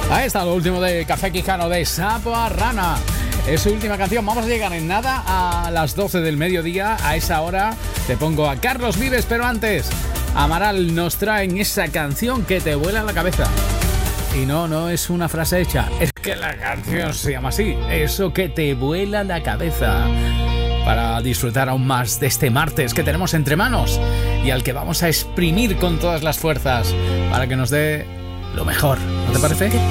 Ahí está lo último de Café Quijano de Sapo a Rana. Es su última canción. Vamos a llegar en nada a las 12 del mediodía. A esa hora te pongo a Carlos Vives, pero antes Amaral nos traen esa canción que te vuela la cabeza. Y no es una frase hecha, es que la canción se llama así. Eso que te vuela la cabeza. Para disfrutar aún más de este martes que tenemos entre manos y al que vamos a exprimir con todas las fuerzas para que nos dé lo mejor. ¿No te parece?